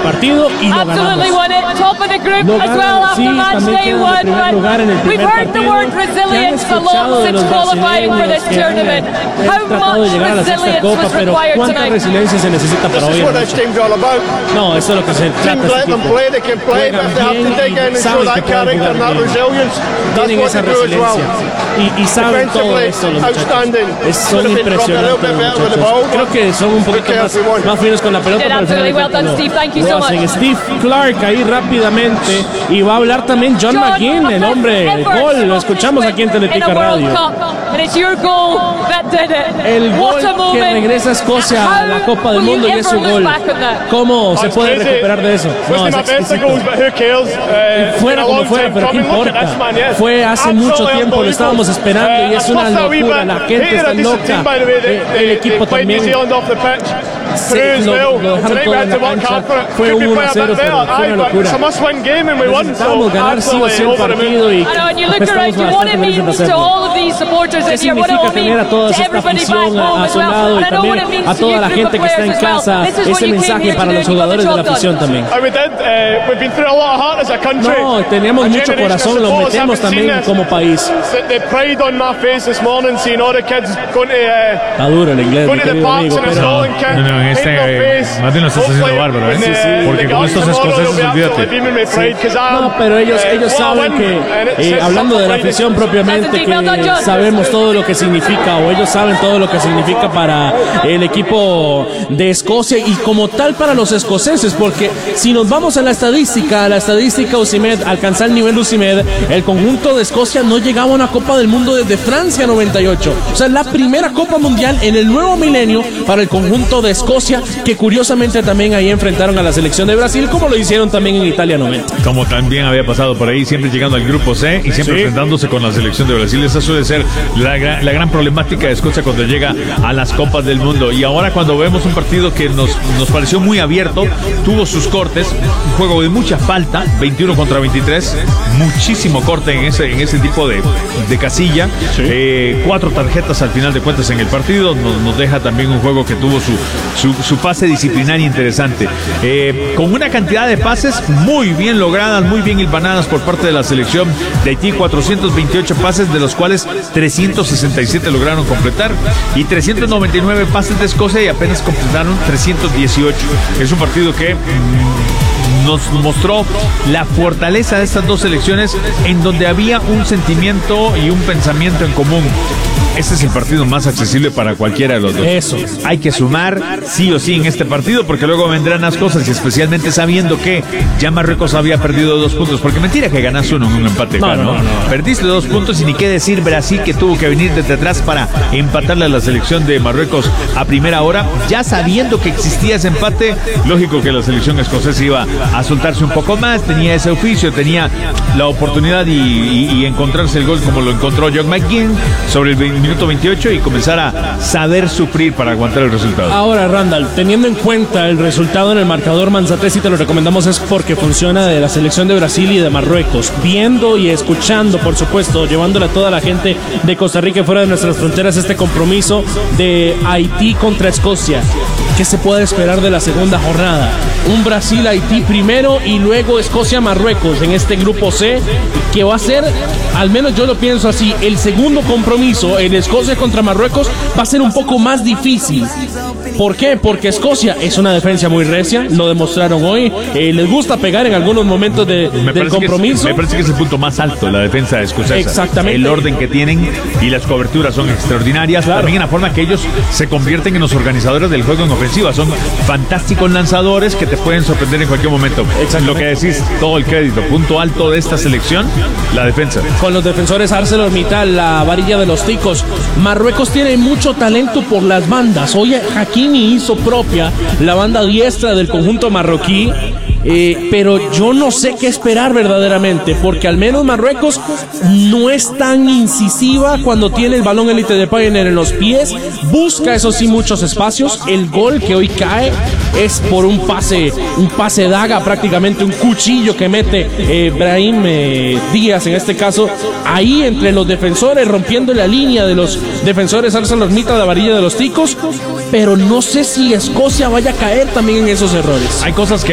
partido y lo ganamos. Absolutely won it. Top of the group Lo as well ganan, after sí, match también day quedan en one. primer lugar en el We've primer heard the partido. word resilience a lot since qualifying for this tournament. How Tratado de much llegar a la sexta resilience copa, was pero required ¿cuánta tonight? resiliencia se necesita para hoy? No, eso es lo que se trata este equipo. Juegan bien y saben que pueden jugar bien. Tienen esa resiliencia y saben todo esto los muchachos. Son impresionantes los muchachos. Creo que son un poquito más finos con la pelota. Pero al final lo hacen. Steve Clark ahí rápidamente, y va a hablar también John McGinn, el hombre, el gol, lo escuchamos aquí en Teletica Radio. El gol que regresa a Escocia a la Copa del Mundo, y es su gol. ¿Cómo se puede recuperar de eso? No, es exquisito. Fuera como fuera, pero ¿qué importa? Fue hace mucho tiempo, lo estábamos esperando, y es una locura, la gente está loca, el equipo también. Lo dejaron todo en la cancha. Fue un 1-0, pero fue una locura. Necesitábamos ganar sí o sí el partido, y estamos bastante felices de hacerlo. ¿Qué significa tener a toda esta afición a su lado, y también a toda la gente que está en casa? Ese mensaje para los jugadores de la afición también. No, teníamos mucho corazón, lo metemos también como país. Está duro el inglés, mi querido amigo, pero... No, más bien lo estás haciendo bárbaro, ¿eh? Sí. Porque con estos escoceses, olvídate. No, pero ellos saben que, hablando de la afición propiamente, que sabemos todo lo que significa, o ellos saben todo lo que significa para el equipo de Escocia, y como tal para los escoceses, porque si nos vamos a la estadística Osimhen, alcanzar el nivel Osimhen, el conjunto de Escocia no llegaba a una Copa del Mundo desde Francia 98. O sea, la primera Copa Mundial en el nuevo milenio para el conjunto de Escocia, que curiosamente también ahí enfrentaron a la selección de Brasil, como lo hicieron también en Italia 90. Como también había pasado por ahí, siempre llegando al grupo C y siempre enfrentándose con la selección de Brasil. Esa suele ser la gran problemática de Escocia cuando llega a las Copas del Mundo. Y ahora, cuando vemos un partido que nos pareció muy abierto, tuvo sus cortes, un juego de mucha falta, 21 contra 23, muchísimo corte en ese tipo de casilla. 4 tarjetas al final de cuentas en el partido, nos deja también un juego que tuvo su fase disciplinaria interesante, con una cantidad de pases muy bien logradas, muy bien hilvanadas por parte de la selección de Haití. 428 pases, de los cuales 367 lograron completar, y 399 pases de Escocia, y apenas completaron 318. Es un partido que nos mostró la fortaleza de estas dos selecciones, en donde había un sentimiento y un pensamiento en común. Este es el partido más accesible para cualquiera de los dos. Eso. Hay que sumar sí o sí en este partido, porque luego vendrán las cosas, y especialmente sabiendo que ya Marruecos había perdido 2 puntos, porque mentira que ganas uno en un empate. No. Perdiste 2 puntos, y ni qué decir Brasil, que tuvo que venir desde atrás para empatarle a la selección de Marruecos a primera hora. Ya sabiendo que existía ese empate, lógico que la selección escocesa iba a soltarse un poco más, tenía ese oficio, tenía la oportunidad y encontrarse el gol como lo encontró John McGinn sobre el minuto 28, y comenzar a saber sufrir para aguantar el resultado. Ahora, Randall, teniendo en cuenta el resultado en el marcador, Manzate, si te lo recomendamos es porque funciona, de la selección de Brasil y de Marruecos, viendo y escuchando, por supuesto, llevándole a toda la gente de Costa Rica y fuera de nuestras fronteras este compromiso de Haití contra Escocia. ¿Qué se puede esperar de la segunda jornada? Un Brasil-Haití primero, y luego Escocia-Marruecos en este grupo C, que va a ser, al menos yo lo pienso así, el segundo compromiso en Escocia contra Marruecos va a ser un poco más difícil. ¿Por qué? Porque Escocia es una defensa muy recia, lo demostraron hoy, les gusta pegar en algunos momentos del compromiso. Me parece que es el punto más alto, la defensa escocesa. Exactamente. El orden que tienen y las coberturas son extraordinarias. Claro. También en la forma que ellos se convierten en los organizadores del juego en ofensiva. Son fantásticos lanzadores que te pueden sorprender en cualquier momento. Lo que decís, todo el crédito, punto alto de esta selección, la defensa. Con los defensores ArcelorMittal, la varilla de los ticos. Marruecos tiene mucho talento por las bandas. Hoy Hakimi hizo propia la banda diestra del conjunto marroquí. Pero yo no sé qué esperar verdaderamente, porque al menos Marruecos no es tan incisiva cuando tiene el balón élite de Pioneer en los pies. Busca, eso sí, muchos espacios. El gol que hoy cae es por un pase daga, prácticamente un cuchillo que mete Brahim Díaz, en este caso, ahí entre los defensores, rompiendo la línea de los defensores ArcelorMittal de la varilla de los ticos. Pero no sé si Escocia vaya a caer también en esos errores. Hay cosas que